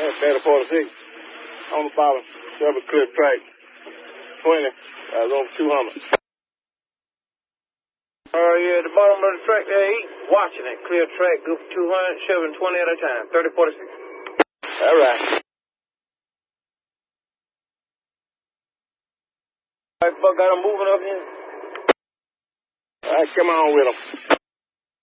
That's 46. On the bottom. Chevy clear track. 20. That's over 200. Yeah, at the bottom of the track there, he watching it. Clear track, good for 200, shoving 20 at a time. 3046. All right. All right, Buck, got him moving up here. All right, come on with him.